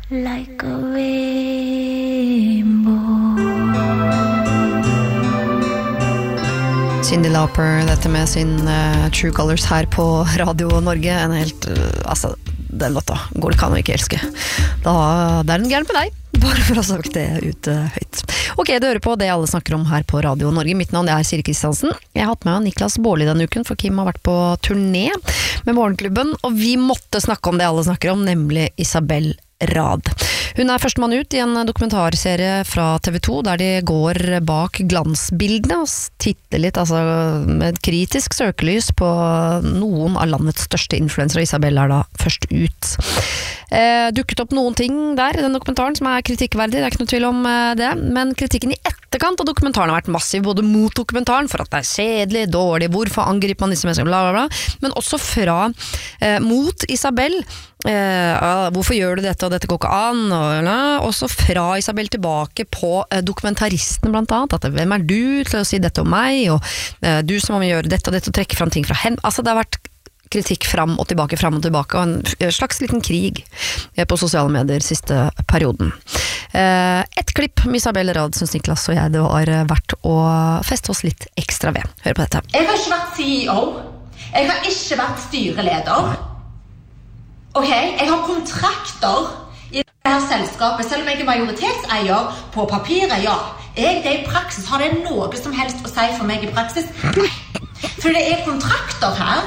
like a rainbow. Cyndi Lauper, dette med sin True Colors her på Radio Norge. En helt, altså, den låta går det ikke an å ikke elske. Det er den gæren med deg, bare for å ha sagt det ut høyt. Ok, du hører på det alle snakker om her på Radio Norge. Mitt navn er Siri Kristiansen. Jeg har hatt med Niklas Baarli denne uken, for Kim har vært på turné med Morgenklubben, og vi måtte snakke om det alle snakker om, nemlig Isabel Rad. Hun er førstemann ut i en dokumentarserie fra TV 2 der de går bak glansbildene og titter litt med et kritisk søkelys på noen av landets største influensere. Isabel er da først ut. Dukket opp noen ting der i den dokumentaren som er kritikkverdig, det er ikke noe tvil om det, men kritikken i etterkant av dokumentaren har vært massiv, både mot dokumentaren for at det er kjedelig, dårlig, hvorfor angriper man disse menneskene, bla bla bla, men også fra mot Isabel. Hvorfor gjør du dette, og dette går ikke an, og også fra Isabel tilbake på dokumentaristen blant annet, at hvem er du til å si dette om meg, og du som må gjøre dette og dette, og trekke fram ting fra henne. Altså det har vært kritikk fram og tilbake, og en slags liten krig på sosiale medier siste perioden. Et klipp med Isabel Rad synes Niklas og jeg det var verdt å feste oss litt ekstra ved. Hør på dette. Jeg har ikke vært CEO, jeg har ikke vært styreleder. Ok, jeg har kontrakter i dette selskapet, selv om jeg er majoritetseier på papiret, ja. Det i praksis, har det noe som helst å si for meg i praksis? Nei, for det er kontrakter her.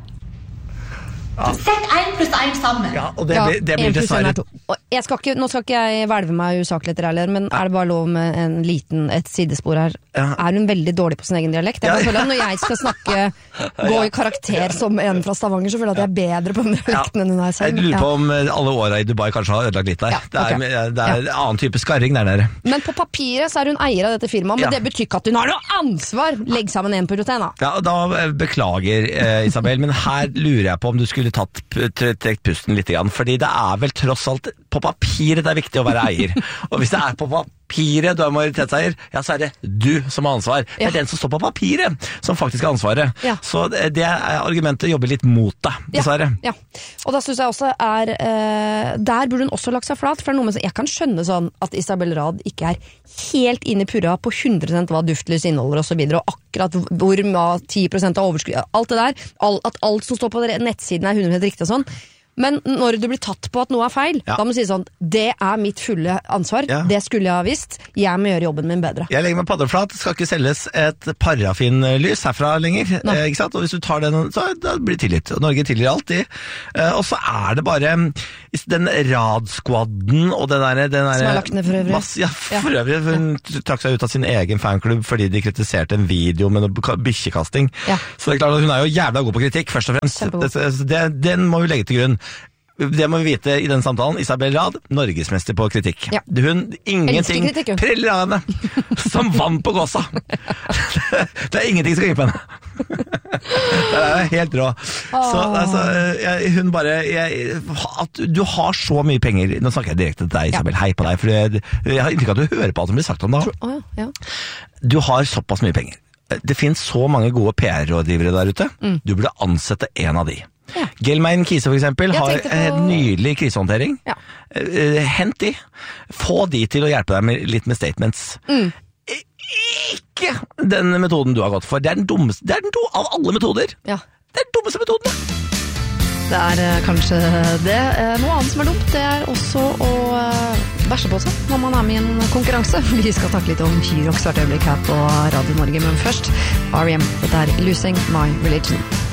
Ja. Sett 1 + 1 sammen. Ja, og det blir dessverre. Nå skal ikke jeg hvelve meg usaklig til heller, men er det bare lov med et sidespor her? Ja. Er hun veldig dårlig på sin egen dialekt? Jeg føler at når jeg skal gå i karakter som en fra Stavanger, så føler jeg at jeg er bedre på den dialekten enn hun er selv. Jeg lurer på om alle årene i Dubai kanskje har ødelagt litt der. Det er en annen type skarring der nede. Men på papiret så er hun eier av dette firmaet, men det betyr ikke at hun har noe ansvar. Legg sammen en protein da. Ja, og da beklager Isabel, men her lurer jeg på om du skulle trekt pusten litt igjen, fordi det er vel tross alt på papiret det er viktig å være eier. Og hvis det er på papiret du er majoritetseier, ja, så er det du som har ansvar. Det er den som står på papiret som faktisk har ansvaret. Ja. Så det argumentet jobber litt mot deg, dessverre. Ja. Og da synes jeg også der burde hun også lagt seg flat, for det er noe med jeg kan skjønne sånn at Isabel Rad ikke er helt inne i purra på 100% hva duftlys inneholder og så videre, og akkurat hvor 10% av overskudd, alt det der, at alt som står på nettsiden er 100% riktig og sånn. Men når du blir tatt på at noe er feil, da må du si sånn, det er mitt fulle ansvar, det skulle jeg ha visst, jeg må gjøre jobben min bedre. Jeg legger meg paddeflat, det skal ikke selges et parafinlys herfra lenger, ikke sant? Og hvis du tar den, så da blir det tilgitt, og Norge tilgir alltid. Og så er det bare den Rad-skvadden og den der som er lagt ned for øvrig. For øvrig, hun trakk seg ut av sin egen fanklubb fordi de kritiserte en video med bikkjekasting. Så det er klart at hun er jo jævla god på kritikk, først og fremst. Den må vi legge til grunn. Det må vi vite i den samtalen. Isabel Rad, norgesmester på kritikk. Ingenting preller av henne som vann på gåsa. Det er ingenting som kan gi på henne. Det er helt rå. Så altså, hun bare at du har så mye penger. Nå snakker jeg direkte til deg, Isabel. Hei på deg, for jeg har inntrykk av at du hører på alt som blir sagt om deg. Du har såpass mye penger. Det finnes så mange gode PR-rådgivere der ute. Du burde ansette en av de. Gelmein Kise for eksempel har en nydelig krisehåndtering. Hent de. Få de til å hjelpe deg litt med statements. Ikke den metoden du har gått for. Det er den dummeste av alle metoder. Det er den dummeste metoden. Det er kanskje det. Noe annet som er dumt, det er også å bæsje på seg når man er med i en konkurranse. Vi skal snakke litt om Kyrox hvert øyeblikk her på Radio Norge, men først R.E.M. Dette er Losing My Religion.